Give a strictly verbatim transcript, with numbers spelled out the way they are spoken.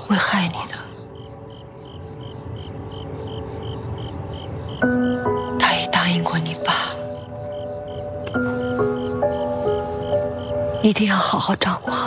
会害你的。他也答应过你爸，一定要好好照顾好。